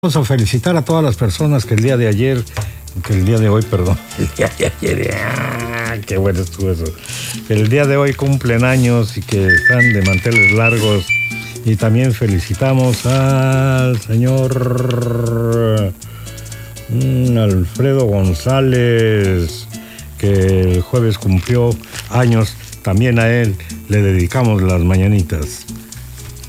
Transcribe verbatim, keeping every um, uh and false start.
Vamos a felicitar a todas las personas que el día de ayer, que el día de hoy, perdón, el día de ayer, ¡ah, qué bueno estuvo eso! Que el día de hoy cumplen años y que están de manteles largos. Y también felicitamos al señor mm, Alfredo González, que el jueves cumplió años. También a él le dedicamos las mañanitas.